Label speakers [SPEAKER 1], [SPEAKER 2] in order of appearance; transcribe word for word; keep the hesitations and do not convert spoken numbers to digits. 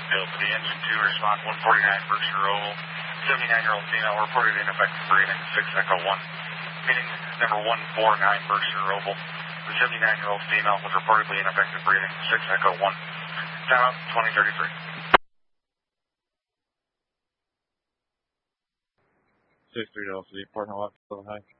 [SPEAKER 1] Bill to the engine two, response one forty-nine Berkshire Oval. seventy-nine-year-old female reported ineffective breathing, six Echo one. Meeting number one forty-nine Berkshire Oval. The seventy-nine-year-old female was reportedly ineffective breathing, six Echo one. Time out, twenty thirty-three.
[SPEAKER 2] six three Delta, partner lock, go high.